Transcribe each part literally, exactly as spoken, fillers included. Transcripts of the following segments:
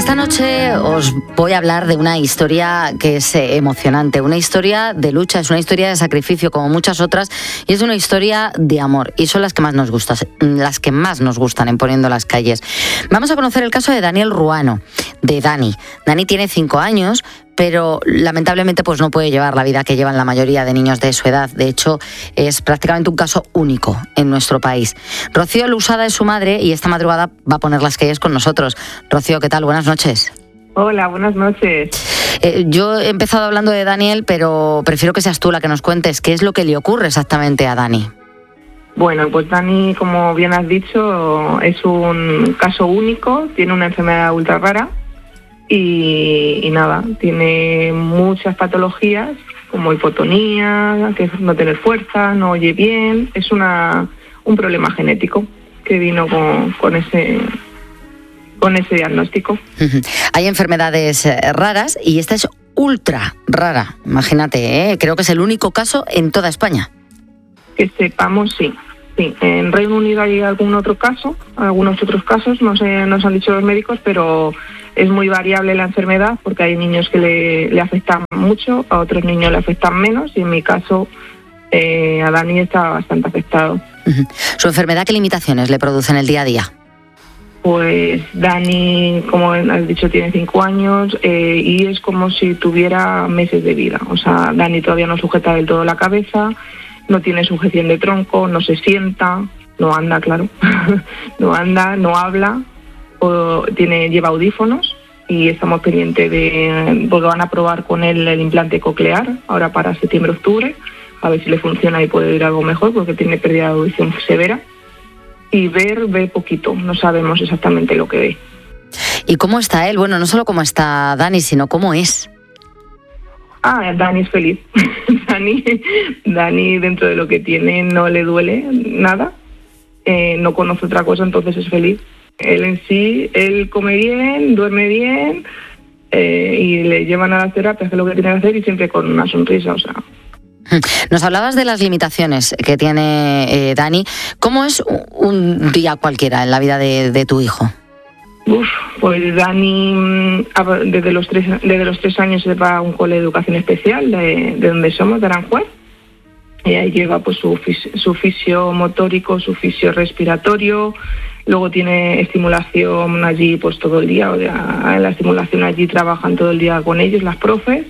Esta noche os voy a hablar de una historia que es emocionante, una historia de lucha, es una historia de sacrificio como muchas otras y es una historia de amor y son las que más nos gustan, las que más nos gustan en Poniendo las Calles. Vamos a conocer el caso de Daniel Ruano, de Dani. Dani tiene cinco años, pero lamentablemente pues no puede llevar la vida que llevan la mayoría de niños de su edad. De hecho, es prácticamente un caso único en nuestro país. Rocío Lusada es su madre y esta madrugada va a poner las calles con nosotros. Rocío, ¿qué tal? Buenas noches. Hola, buenas noches. Eh, yo he empezado hablando de Daniel, pero prefiero que seas tú la que nos cuentes qué es lo que le ocurre exactamente a Dani. Bueno, pues Dani, como bien has dicho, es un caso único, tiene una enfermedad ultra rara. Y, y nada, tiene muchas patologías como hipotonía, que es no tener fuerza, no oye bien, es una un problema genético que vino con, con ese con ese diagnóstico. Hay enfermedades raras y esta es ultra rara, imagínate, ¿eh? Creo que es el único caso en toda España. Que sepamos, sí. Sí, en Reino Unido hay algún otro caso, algunos otros casos, no sé, nos han dicho los médicos, pero es muy variable la enfermedad porque hay niños que le, le afectan mucho, a otros niños le afectan menos y en mi caso eh, a Dani está bastante afectado. Uh-huh. ¿Su enfermedad qué limitaciones le produce en el día a día? Pues Dani, como has dicho, tiene cinco años eh, y es como si tuviera meses de vida. O sea, Dani todavía no sujeta del todo la cabeza, no tiene sujeción de tronco, no se sienta, no anda, claro, no anda, no habla, o tiene, lleva audífonos y estamos pendientes de, porque van a probar con él el implante coclear, ahora para septiembre-octubre, a ver si le funciona y puede ir algo mejor porque tiene pérdida de audición severa. Y ver, ve poquito, no sabemos exactamente lo que ve. ¿Y cómo está él? Bueno, no solo cómo está Dani, sino cómo es. Ah, Dani es feliz. Dani, Dani, dentro de lo que tiene, no le duele nada. Eh, no conoce otra cosa, entonces es feliz. Él en sí, él come bien, duerme bien eh, y le llevan a las terapias, que es lo que tiene que hacer, y siempre con una sonrisa, o sea. Nos hablabas de las limitaciones que tiene eh, Dani. ¿Cómo es un día cualquiera en la vida de, de tu hijo? Uf, pues Dani desde los tres desde los tres años se va a un cole de educación especial de, de donde somos, de Aranjuez, y ahí lleva pues su, su fisio motórico, su fisio respiratorio, luego tiene estimulación allí pues todo el día, o sea, la estimulación allí trabajan todo el día con ellos las profes,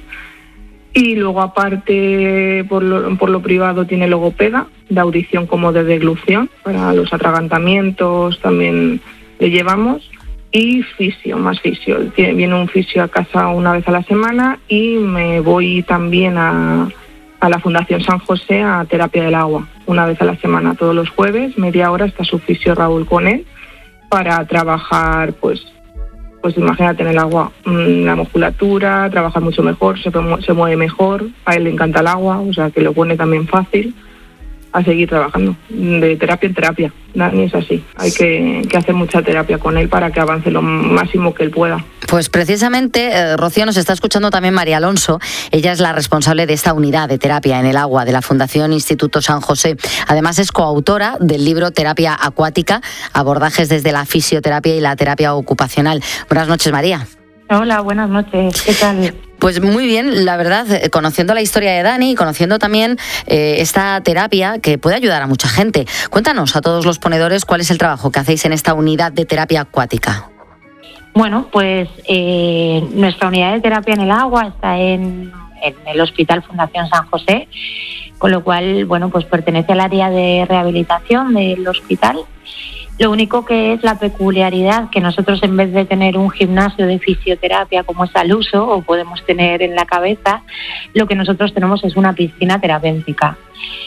y luego aparte por lo, por lo privado tiene logopeda de audición como de deglución para los atragantamientos, también le llevamos. Y fisio, más fisio. Viene un fisio a casa una vez a la semana y me voy también a, a la Fundación San José a terapia del agua. Una vez a la semana, todos los jueves, media hora está su fisio Raúl con él para trabajar, pues, pues imagínate en el agua, la musculatura, trabajar mucho mejor, se, se mueve mejor, a él le encanta el agua, o sea que lo pone también fácil a seguir trabajando, de terapia en terapia. Dani es así, hay que, que hacer mucha terapia con él para que avance lo máximo que él pueda. Pues precisamente, eh, Rocío, nos está escuchando también María Alonso. Ella es la responsable de esta unidad de terapia en el agua de la Fundación Instituto San José. Además es coautora del libro Terapia Acuática, abordajes desde la fisioterapia y la terapia ocupacional. Buenas noches, María. Hola, buenas noches. ¿Qué tal? Pues muy bien, la verdad, conociendo la historia de Dani y conociendo también eh, esta terapia que puede ayudar a mucha gente. Cuéntanos a todos los ponedores cuál es el trabajo que hacéis en esta unidad de terapia acuática. Bueno, pues eh, nuestra unidad de terapia en el agua está en, en el Hospital Fundación San José, con lo cual, bueno, pues pertenece al área de rehabilitación del hospital. Lo único que es la peculiaridad que nosotros, en vez de tener un gimnasio de fisioterapia como es al uso o podemos tener en la cabeza, lo que nosotros tenemos es una piscina terapéutica.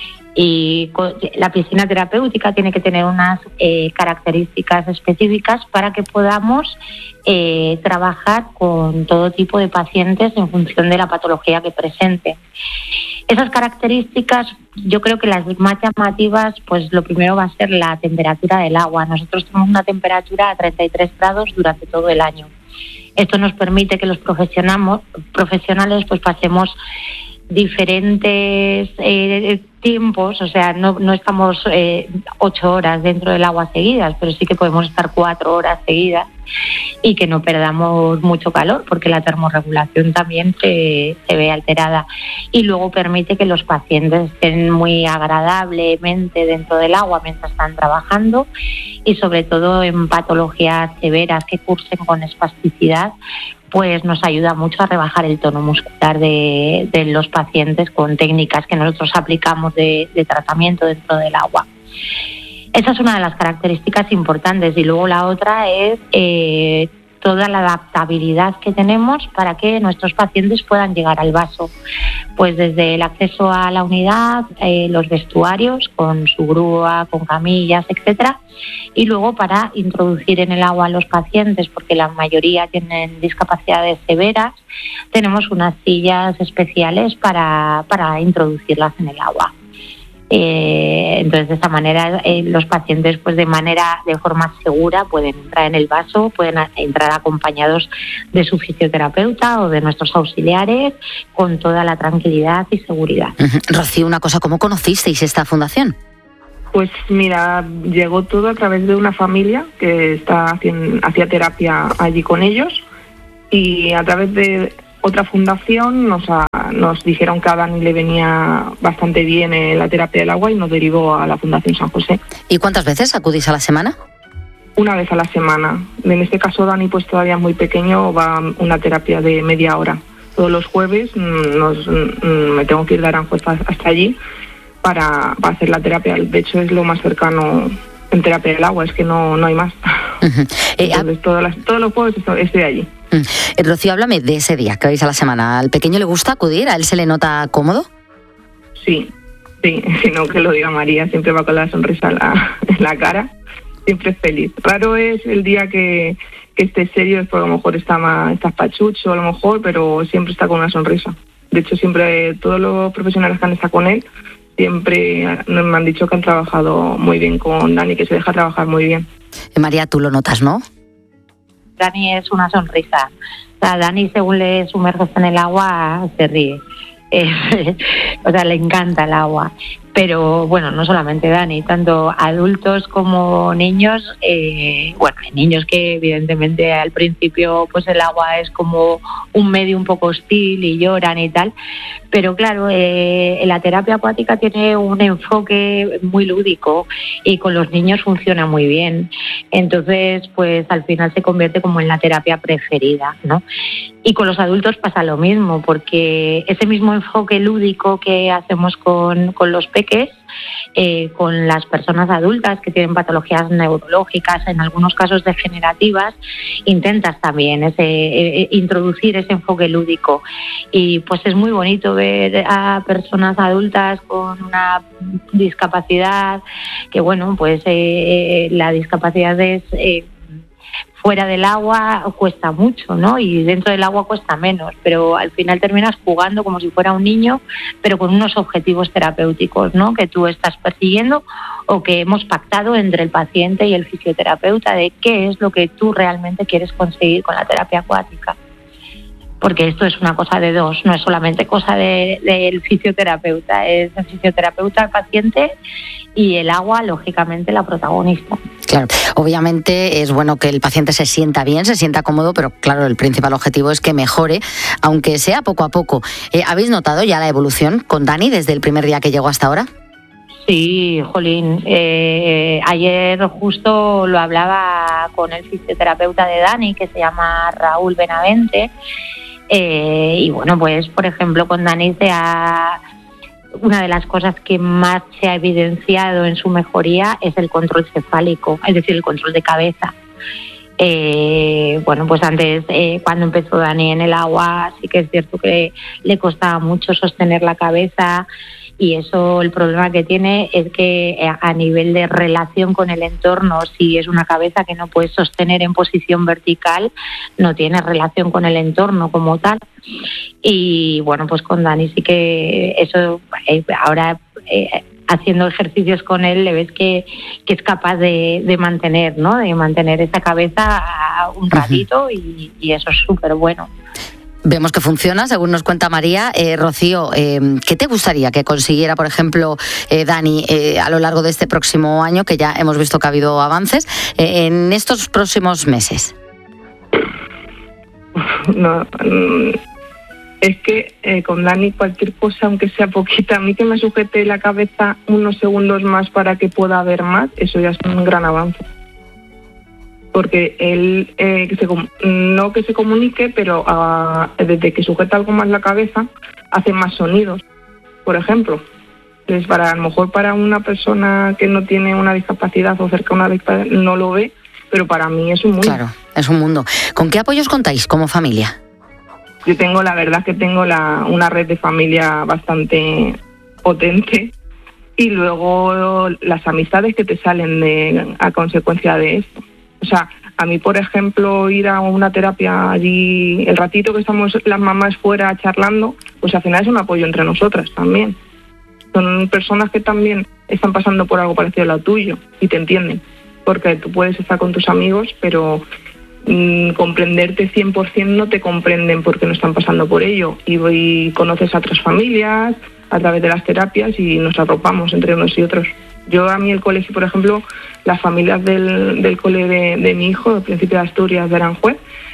Y la piscina terapéutica tiene que tener unas eh, características específicas para que podamos eh, trabajar con todo tipo de pacientes en función de la patología que presente. Esas características, yo creo que las más llamativas, pues lo primero va a ser la temperatura del agua. Nosotros tenemos una temperatura a treinta y tres grados durante todo el año. Esto nos permite que los profesionales pues pasemos diferentes eh, tiempos, o sea, no, no estamos eh, ocho horas dentro del agua seguidas, pero sí que podemos estar cuatro horas seguidas y que no perdamos mucho calor, porque la termorregulación también se, se ve alterada. Y luego permite que los pacientes estén muy agradablemente dentro del agua mientras están trabajando, y sobre todo en patologías severas que cursen con espasticidad, pues nos ayuda mucho a rebajar el tono muscular de, de los pacientes con técnicas que nosotros aplicamos de, de tratamiento dentro del agua. Esa es una de las características importantes, y luego la otra es eh, toda la adaptabilidad que tenemos para que nuestros pacientes puedan llegar al vaso, pues desde el acceso a la unidad, eh, los vestuarios con su grúa, con camillas, etcétera, y luego para introducir en el agua a los pacientes, porque la mayoría tienen discapacidades severas, tenemos unas sillas especiales para, para introducirlas en el agua. Eh, entonces de esta manera eh, los pacientes pues de manera de forma segura pueden entrar en el vaso, pueden a, entrar acompañados de su fisioterapeuta o de nuestros auxiliares con toda la tranquilidad y seguridad. Uh-huh. Rocío, una cosa, ¿cómo conocisteis esta fundación? Pues mira, llegó todo a través de una familia que está haciendo, hacía terapia allí con ellos, y a través de otra fundación nos, a, nos dijeron que a Dani le venía bastante bien eh, la terapia del agua, y nos derivó a la Fundación San José. ¿Y cuántas veces acudís a la semana? Una vez a la semana. En este caso Dani, pues todavía muy pequeño, va una terapia de media hora. Todos los jueves nos, me tengo que ir de Aranjuez hasta allí para, para hacer la terapia. De hecho es lo más cercano en terapia del agua, es que no, no hay más. Uh-huh. eh, Entonces, todas las, todos los jueves estoy allí. Uh-huh. Eh, Rocío, háblame de ese día que vais a la semana. ¿Al pequeño le gusta acudir? ¿A él se le nota cómodo? Sí, sí, sino que lo diga María, siempre va con la sonrisa en la, en la cara, siempre es feliz. Raro es el día que, que esté serio, es porque a lo mejor está, más, está pachucho, a lo mejor, pero siempre está con una sonrisa. De hecho, siempre todos los profesionales que han estado con él siempre me han dicho que han trabajado muy bien con Dani, que se deja trabajar muy bien. Eh, María, tú lo notas, ¿no? Dani es una sonrisa. O sea, Dani, según le sumerges en el agua, se ríe. Eh, o sea, le encanta el agua. Pero bueno, no solamente Dani, tanto adultos como niños. Eh, bueno, hay niños que evidentemente al principio pues el agua es como un medio un poco hostil y lloran y tal. Pero claro, eh, la terapia acuática tiene un enfoque muy lúdico y con los niños funciona muy bien. Entonces, pues al final se convierte como en la terapia preferida, ¿no? Y con los adultos pasa lo mismo, porque ese mismo enfoque lúdico que hacemos con, con los peques, eh, con las personas adultas que tienen patologías neurológicas, en algunos casos degenerativas, intentas también ese, eh, introducir ese enfoque lúdico. Y pues es muy bonito ver a personas adultas con una discapacidad, que bueno, pues eh, la discapacidad es... Eh, fuera del agua cuesta mucho, ¿no? Y dentro del agua cuesta menos, pero al final terminas jugando como si fuera un niño, pero con unos objetivos terapéuticos, ¿no? Que tú estás persiguiendo o que hemos pactado entre el paciente y el fisioterapeuta de qué es lo que tú realmente quieres conseguir con la terapia acuática. Porque esto es una cosa de dos, no es solamente cosa de, del fisioterapeuta, es el fisioterapeuta, el paciente y el agua, lógicamente, la protagonista. Claro, obviamente es bueno que el paciente se sienta bien, se sienta cómodo, pero claro, el principal objetivo es que mejore, aunque sea poco a poco. Eh, ¿Habéis notado ya la evolución con Dani desde el primer día que llegó hasta ahora? Sí, jolín, eh, ayer justo lo hablaba con el fisioterapeuta de Dani, que se llama Raúl Benavente, eh, y bueno, pues por ejemplo con Dani se ha... Una de las cosas que más se ha evidenciado en su mejoría es el control cefálico, es decir, el control de cabeza. Eh, bueno, pues antes, eh, cuando empezó Dani en el agua, sí que es cierto que le costaba mucho sostener la cabeza, y eso, el problema que tiene es que a nivel de relación con el entorno, si es una cabeza que no puedes sostener en posición vertical, no tiene relación con el entorno como tal. Y bueno, pues con Dani sí que eso, eh, ahora eh, haciendo ejercicios con él le ves que, que es capaz de, de mantener, ¿no? De mantener esa cabeza un ratito, uh-huh. y, y eso es súper bueno. Vemos que funciona, según nos cuenta María. Eh, Rocío, eh, ¿qué te gustaría que consiguiera, por ejemplo, eh, Dani, eh, a lo largo de este próximo año, que ya hemos visto que ha habido avances, eh, en estos próximos meses? no, es que eh, con Dani cualquier cosa, aunque sea poquita, a mí que me sujete la cabeza unos segundos más para que pueda ver más, eso ya es un gran avance. Porque él, eh, que se, no que se comunique, pero uh, desde que sujeta algo más la cabeza, hace más sonidos, por ejemplo. Entonces, para, a lo mejor para una persona que no tiene una discapacidad o cerca de una discapacidad, no lo ve, pero para mí es un mundo. Claro, es un mundo. ¿Con qué apoyos contáis como familia? Yo tengo, la verdad que tengo la, una red de familia bastante potente, y luego las amistades que te salen de, a consecuencia de esto. O sea, a mí, por ejemplo, ir a una terapia allí, el ratito que estamos las mamás fuera charlando, pues al final es un apoyo entre nosotras también. Son personas que también están pasando por algo parecido a lo tuyo y te entienden, porque tú puedes estar con tus amigos, pero mmm, comprenderte cien por ciento no te comprenden porque no están pasando por ello. Y, y conoces a otras familias a través de las terapias y nos arropamos entre unos y otros. Yo, a mí el colegio, por ejemplo, las familias del, del cole de, de mi hijo, del Príncipe de Asturias de Aranjuez,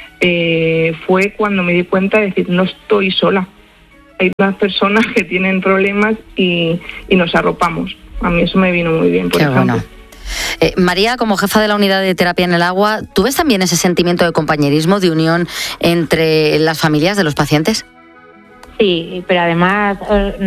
eh, fue cuando me di cuenta de decir, no estoy sola. Hay unas personas que tienen problemas y, y nos arropamos. A mí eso me vino muy bien, por Qué ejemplo. Bueno. Eh, María, como jefa de la unidad de terapia en el agua, ¿tú ves también ese sentimiento de compañerismo, de unión entre las familias de los pacientes? Sí, pero además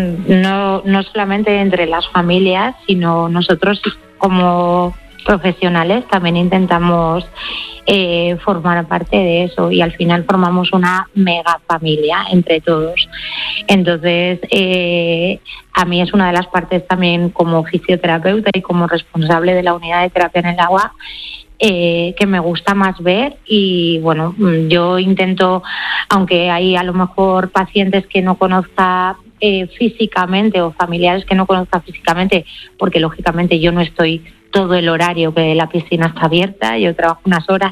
no, no solamente entre las familias, sino nosotros como profesionales también intentamos eh, formar parte de eso, y al final formamos una mega familia entre todos. Entonces, eh, a mí es una de las partes también como fisioterapeuta y como responsable de la unidad de terapia en el agua, Eh, que me gusta más ver. Y bueno, yo intento, aunque hay a lo mejor pacientes que no conozca eh, físicamente o familiares que no conozca físicamente, porque lógicamente yo no estoy todo el horario que la piscina está abierta, yo trabajo unas horas,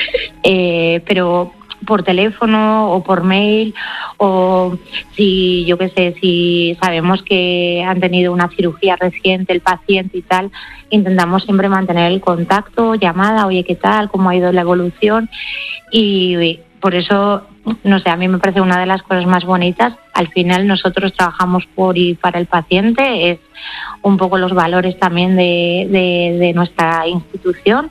eh, pero por teléfono o por mail, o si yo qué sé, si sabemos que han tenido una cirugía reciente el paciente y tal, intentamos siempre mantener el contacto, llamada, oye, ¿qué tal? ¿Cómo ha ido la evolución? Y por eso, no sé, a mí me parece una de las cosas más bonitas. Al final nosotros trabajamos por y para el paciente, es un poco los valores también de, de, de nuestra institución.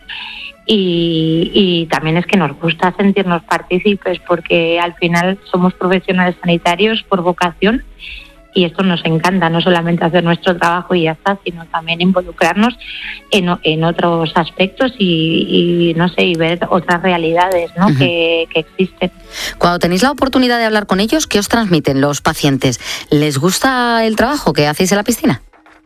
Y, y también es que nos gusta sentirnos partícipes, porque al final somos profesionales sanitarios por vocación y esto nos encanta, no solamente hacer nuestro trabajo y ya está, sino también involucrarnos en, en otros aspectos y, y no sé, y ver otras realidades, ¿no? Uh-huh. que, que existen. Cuando tenéis la oportunidad de hablar con ellos, ¿qué os transmiten los pacientes? ¿Les gusta el trabajo que hacéis en la piscina?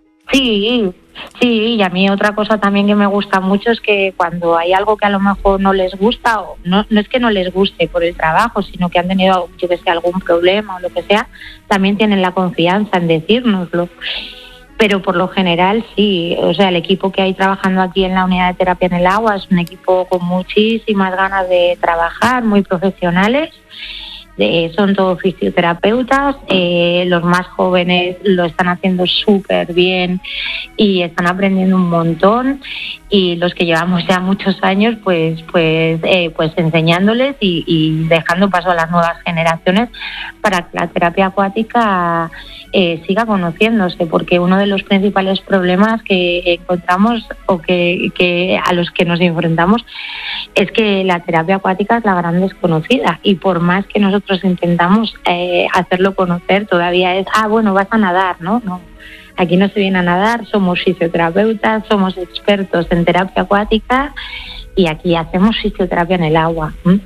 Sí, sí, y a mí otra cosa también que me gusta mucho es que cuando hay algo que a lo mejor no les gusta, o no, no es que no les guste por el trabajo, sino que han tenido, yo que sé, algún problema o lo que sea, también tienen la confianza en decírnoslo. Pero por lo general sí, o sea, el equipo que hay trabajando aquí en la unidad de terapia en el agua es un equipo con muchísimas ganas de trabajar, muy profesionales. Eh, son todos fisioterapeutas, eh, los más jóvenes lo están haciendo súper bien y están aprendiendo un montón, y los que llevamos ya muchos años pues pues eh, pues enseñándoles y, y dejando paso a las nuevas generaciones para que la terapia acuática eh, siga conociéndose, porque uno de los principales problemas que encontramos o que, que a los que nos enfrentamos es que la terapia acuática es la gran desconocida, y por más que nosotros intentamos eh, hacerlo conocer, todavía es, ah, bueno, vas a nadar, ¿no? No, aquí no se viene a nadar, somos fisioterapeutas, somos expertos en terapia acuática y aquí hacemos fisioterapia en el agua. ¿Mm?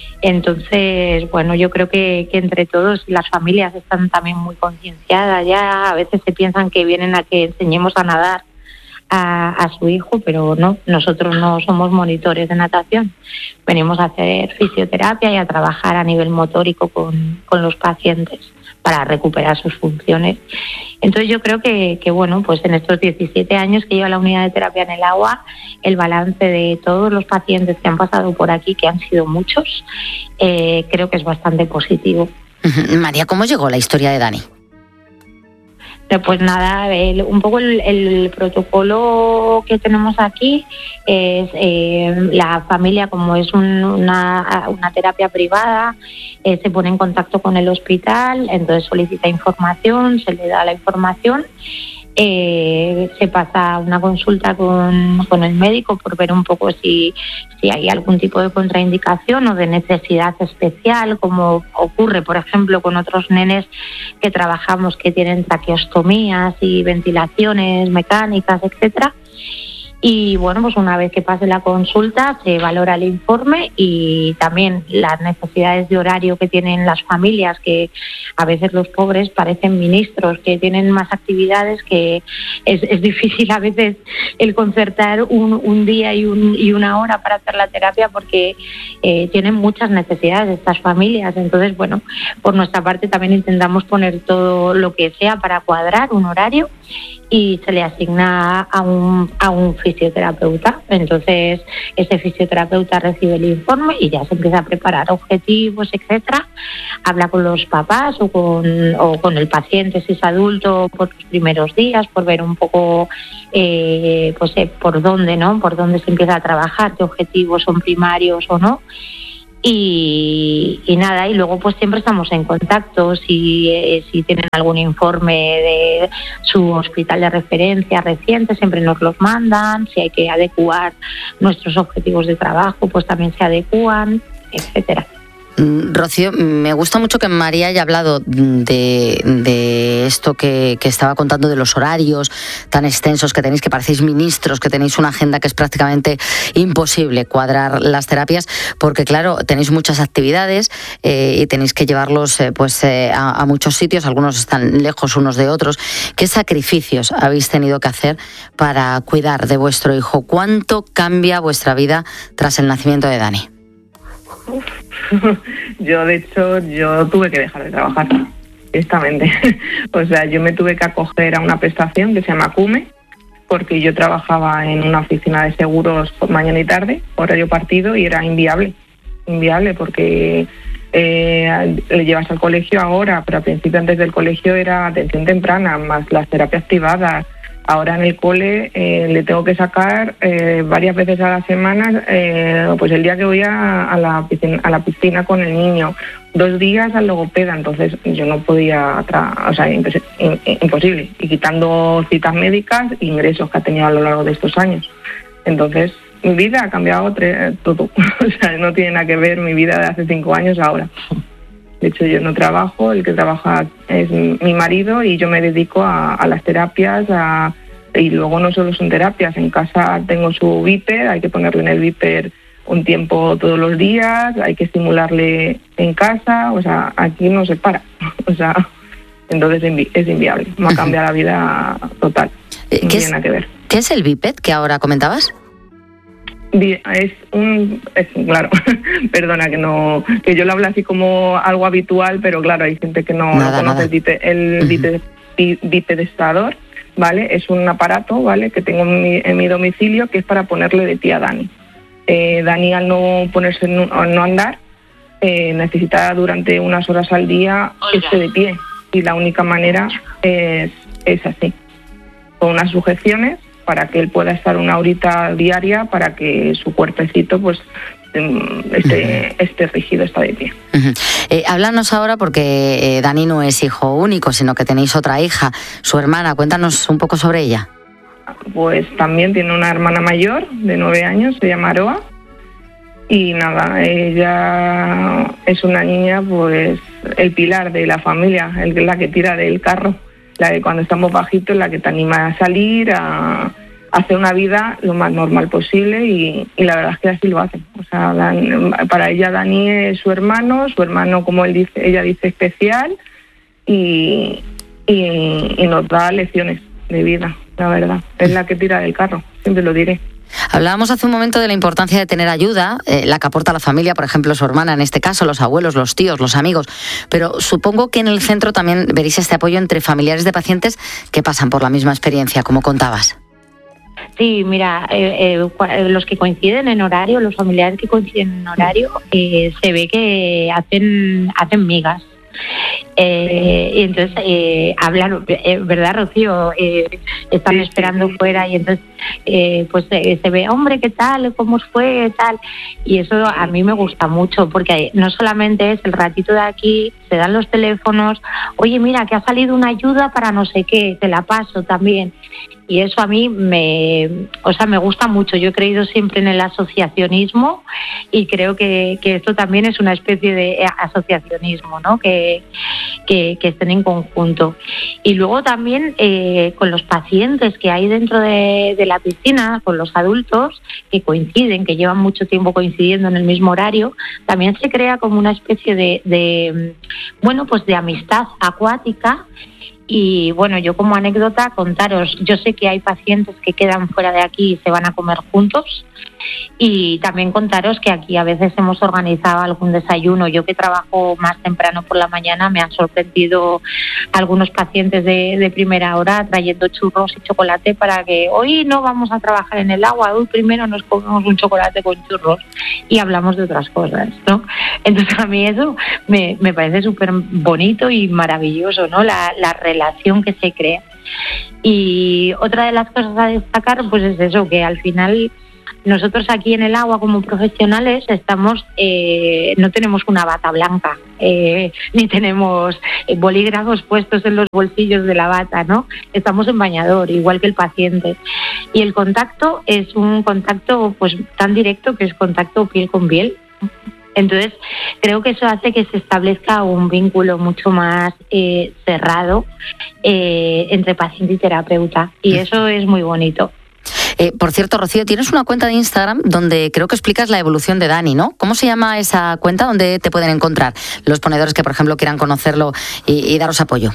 Entonces, bueno, yo creo que, que entre todos las familias están también muy concienciadas ya, a veces se piensan que vienen a que enseñemos a nadar A, a su hijo, pero no, nosotros no somos monitores de natación, venimos a hacer fisioterapia y a trabajar a nivel motórico con, con los pacientes para recuperar sus funciones. Entonces yo creo que, que bueno, pues en estos diecisiete años que lleva la unidad de terapia en el agua, el balance de todos los pacientes que han pasado por aquí, que han sido muchos, eh, creo que es bastante positivo. María, ¿cómo llegó la historia de Dani? Pues nada, el, un poco el, el protocolo que tenemos aquí es eh, la familia, como es un, una, una terapia privada, eh, se pone en contacto con el hospital, entonces solicita información, se le da la información. Eh, se pasa una consulta con, con el médico por ver un poco si, si hay algún tipo de contraindicación o de necesidad especial, como ocurre, por ejemplo, con otros nenes que trabajamos que tienen traqueostomías y ventilaciones mecánicas, etcétera. Y bueno, pues una vez que pase la consulta se valora el informe y también las necesidades de horario que tienen las familias, que a veces los pobres parecen ministros, que tienen más actividades, que es, es difícil a veces el concertar un, un día y, un, y una hora para hacer la terapia, porque eh, tienen muchas necesidades estas familias. Entonces, bueno, por nuestra parte también intentamos poner todo lo que sea para cuadrar un horario y se le asigna a un, a un fisioterapeuta. Entonces ese fisioterapeuta recibe el informe y ya se empieza a preparar objetivos, etcétera. Habla con los papás o con, o con el paciente si es adulto por los primeros días, por ver un poco eh, pues eh, por dónde, ¿no? Por dónde se empieza a trabajar, qué objetivos son primarios o no. Y, y nada, y luego pues siempre estamos en contacto si, eh, si tienen algún informe de su hospital de referencia reciente, siempre nos los mandan. Si hay que adecuar nuestros objetivos de trabajo, pues también se adecúan, etcétera. Rocío, me gusta mucho que María haya hablado de, de esto que, que estaba contando, de los horarios tan extensos que tenéis, que parecéis ministros, que tenéis una agenda que es prácticamente imposible cuadrar las terapias, porque claro, tenéis muchas actividades eh, y tenéis que llevarlos eh, pues eh, a, a muchos sitios, algunos están lejos unos de otros. ¿Qué sacrificios habéis tenido que hacer para cuidar de vuestro hijo? ¿Cuánto cambia vuestra vida tras el nacimiento de Dani? Uf. Yo, de hecho, yo tuve que dejar de trabajar, directamente. O sea, yo me tuve que acoger a una prestación que se llama CUME, porque yo trabajaba en una oficina de seguros por mañana y tarde, horario partido, y era inviable. Inviable porque eh, le llevas al colegio ahora, pero al principio, antes del colegio, era atención temprana, más las terapias privadas. Ahora en el cole eh, le tengo que sacar eh, varias veces a la semana, eh, pues el día que voy a, a, la piscina, a la piscina con el niño, dos días al logopeda, entonces yo no podía, tra- o sea, impos- imposible. Y quitando citas médicas, ingresos que ha tenido a lo largo de estos años. Entonces mi vida ha cambiado tre- todo, o sea, no tiene nada que ver mi vida de hace cinco años ahora. De hecho, yo no trabajo, el que trabaja es mi marido y yo me dedico a, a las terapias, a, y luego no solo son terapias, en casa tengo su Viper, hay que ponerle en el Viper un tiempo todos los días, hay que estimularle en casa, o sea, aquí no se para, o sea, entonces es, invi- es inviable, me ha cambiado la vida total, no tiene nada que ver. ¿Qué es el Viper que ahora comentabas? Es un, es, claro, perdona que no, que yo lo hablo así como algo habitual, pero claro, hay gente que no, nada, no conoce nada. el, bipe, el bipe, bipedestador, ¿vale? Es un aparato, ¿vale?, que tengo en mi, en mi domicilio, que es para ponerle de pie a Dani. Eh, Dani, al no ponerse, al no andar, eh, necesita durante unas horas al día esté de pie, y la única manera es, es así, con unas sujeciones, para que él pueda estar una horita diaria, para que su cuerpecito pues esté, esté rígido, está de pie. Uh-huh. Eh, háblanos ahora, porque eh, Dani no es hijo único, sino que tenéis otra hija, su hermana. Cuéntanos un poco sobre ella. Pues también tiene una hermana mayor de nueve años, se llama Aroa. Y nada, ella es una niña, pues el pilar de la familia, el, la que tira del carro. La de cuando estamos bajitos, la que te anima a salir, a, a hacer una vida lo más normal posible, y, y la verdad es que así lo hace. O sea, Dan, para ella Dani es su hermano, su hermano, como él dice, ella dice, especial, y, y, y nos da lecciones de vida, la verdad. Es la que tira del carro, siempre lo diré. Hablábamos hace un momento de la importancia de tener ayuda, eh, la que aporta la familia, por ejemplo, su hermana, en este caso, los abuelos, los tíos, los amigos, pero supongo que en el centro también veréis este apoyo entre familiares de pacientes que pasan por la misma experiencia, como contabas. Sí, mira, eh, eh, los que coinciden en horario, los familiares que coinciden en horario, eh, se ve que hacen, hacen migas. Eh, y entonces eh, hablan, eh, ¿verdad, Rocío? Eh, están sí, esperando sí, fuera y entonces eh, pues eh, se ve, hombre, ¿qué tal? ¿Cómo fue? Tal. Y eso a mí me gusta mucho porque no solamente es el ratito de aquí, se dan los teléfonos, oye, mira, que ha salido una ayuda para no sé qué, te la paso también. Y eso a mí me, o sea, me gusta mucho. Yo he creído siempre en el asociacionismo y creo que, que esto también es una especie de asociacionismo, ¿no? Que, que, que estén en conjunto. Y luego también eh, con los pacientes que hay dentro de, de la piscina, con los adultos que coinciden, que llevan mucho tiempo coincidiendo en el mismo horario, también se crea como una especie de, de bueno, pues de amistad acuática. Y bueno, yo como anécdota contaros, yo sé que hay pacientes que quedan fuera de aquí y se van a comer juntos, y también contaros que aquí a veces hemos organizado algún desayuno. Yo que trabajo más temprano por la mañana, me han sorprendido algunos pacientes de, de primera hora trayendo churros y chocolate para que hoy no vamos a trabajar en el agua, hoy primero nos comemos un chocolate con churros y hablamos de otras cosas, ¿no? Entonces a mí eso me, me parece súper bonito y maravilloso, ¿no? La, la relación que se crea. Y otra de las cosas a destacar pues es eso, que al final nosotros aquí en el agua como profesionales estamos, eh, no tenemos una bata blanca, eh, ni tenemos bolígrafos puestos en los bolsillos de la bata, ¿no? Estamos en bañador, igual que el paciente. Y el contacto es un contacto pues tan directo que es contacto piel con piel. Entonces, creo que eso hace que se establezca un vínculo mucho más eh, cerrado eh, entre paciente y terapeuta. Y eso es muy bonito. Eh, por cierto, Rocío, tienes una cuenta de Instagram donde creo que explicas la evolución de Dani, ¿no? ¿Cómo se llama esa cuenta? ¿Dónde te pueden encontrar los ponedores que, por ejemplo, quieran conocerlo y, y daros apoyo?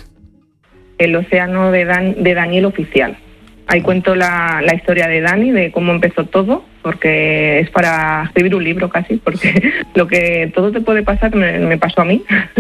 El Océano de, Dan, de Daniel Oficial. Ahí cuento la, la historia de Dani, de cómo empezó todo, porque es para escribir un libro casi, porque lo que todo te puede pasar me, me pasó a mí.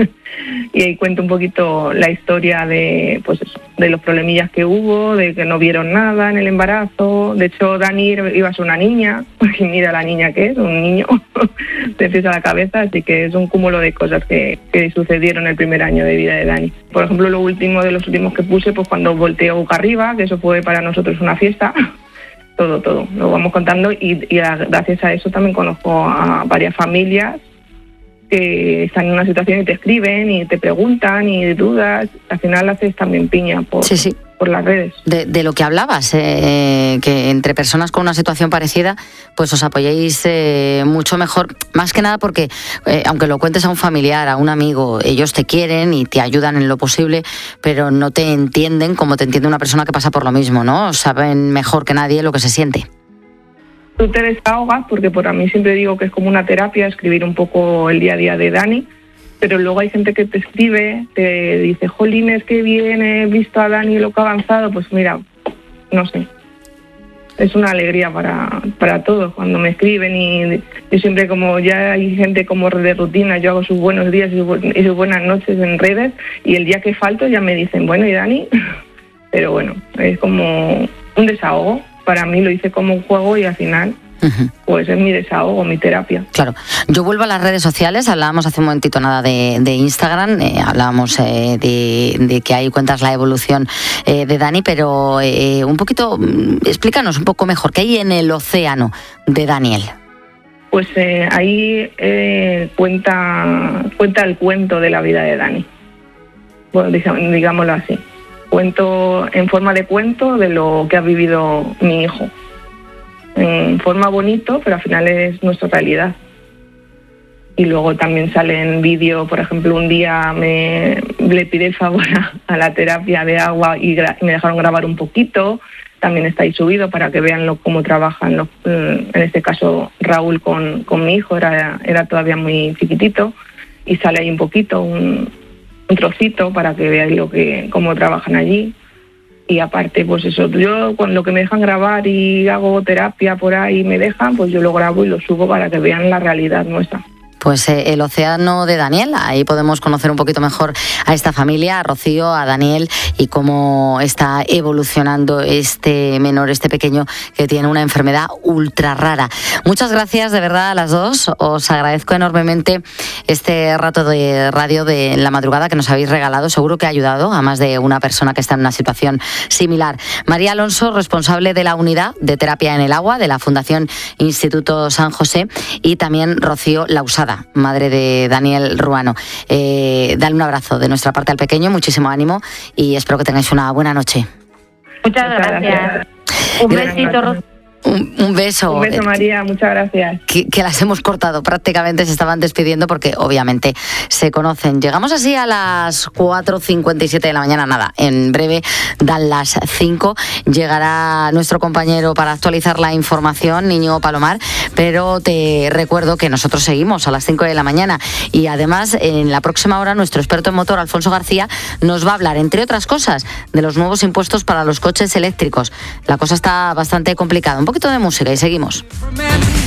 Y ahí cuento un poquito la historia de, pues eso, de los problemillas que hubo, de que no vieron nada en el embarazo. De hecho, Dani iba a ser una niña, y mira la niña que es, un niño, te pies a la cabeza, así que es un cúmulo de cosas que, que sucedieron el primer año de vida de Dani. Por ejemplo, lo último de los últimos que puse, pues cuando volteó boca arriba, que eso fue para nosotros una fiesta. Todo, todo, lo vamos contando y, y a, gracias a eso también conozco a varias familias que están en una situación y te escriben y te preguntan y dudas. Al final haces también piña por, sí, sí. por las redes. De, de lo que hablabas, eh, que entre personas con una situación parecida, pues os apoyéis eh, mucho mejor, más que nada porque, eh, aunque lo cuentes a un familiar, a un amigo, ellos te quieren y te ayudan en lo posible, pero no te entienden como te entiende una persona que pasa por lo mismo, ¿no? Saben mejor que nadie lo que se siente. Tú te desahogas, porque por a mí siempre digo que es como una terapia, escribir un poco el día a día de Dani, pero luego hay gente que te escribe, te dice, jolines, qué bien, he visto a Dani lo que ha avanzado. Pues mira, no sé, es una alegría para, para todos cuando me escriben. Y yo siempre, como ya hay gente como de rutina, yo hago sus buenos días y sus buenas noches en redes, y el día que falto ya me dicen, bueno, ¿y Dani? Pero bueno, es como un desahogo. Para mí lo hice como un juego y al final uh-huh. pues es mi desahogo, mi terapia. Claro. Yo vuelvo a las redes sociales. Hablábamos hace un momentito nada de, de Instagram, eh, hablábamos eh, de, de que ahí cuentas la evolución eh, de Dani, pero eh, un poquito, explícanos un poco mejor, ¿qué hay en el océano de Daniel? Pues eh, ahí eh, cuenta, cuenta el cuento de la vida de Dani, bueno, digámoslo así. Cuento en forma de cuento de lo que ha vivido mi hijo. En forma bonito, pero al final es nuestra realidad. Y luego también sale en vídeo, por ejemplo, un día me le pide el favor a, a la terapia de agua y, gra, y me dejaron grabar un poquito. También está ahí subido para que vean lo, cómo trabajan, los, en este caso Raúl con, con mi hijo, era, era todavía muy chiquitito, y sale ahí un poquito, un... un trocito para que veáis lo que cómo trabajan allí. Y aparte, pues eso, yo con lo que me dejan grabar y hago terapia por ahí y me dejan, pues yo lo grabo y lo subo para que vean la realidad nuestra. pues eh, el océano de Daniel. Ahí podemos conocer un poquito mejor a esta familia, a Rocío, a Daniel, y cómo está evolucionando este menor, este pequeño que tiene una enfermedad ultra rara. Muchas gracias de verdad a las dos. Os agradezco enormemente este rato de radio de la madrugada que nos habéis regalado. Seguro que ha ayudado a más de una persona que está en una situación similar. María Alonso, responsable de la unidad de terapia en el agua de la Fundación Instituto San José, y también Rocío Lausada, madre de Daniel Ruano. Eh, dale un abrazo de nuestra parte al pequeño, muchísimo ánimo y espero que tengáis una buena noche. Muchas gracias. Un besito, Rocío. Un, un beso. Un beso, María, muchas gracias. Que, que las hemos cortado, prácticamente se estaban despidiendo porque obviamente se conocen. Llegamos así a las cuatro cincuenta y siete de la mañana, nada, en breve dan las cinco, llegará nuestro compañero para actualizar la información, Íñigo Palomar, pero te recuerdo que nosotros seguimos a las cinco de la mañana y además en la próxima hora nuestro experto en motor, Alfonso García, nos va a hablar, entre otras cosas, de los nuevos impuestos para los coches eléctricos. La cosa está bastante complicada. Un poquito de música y seguimos.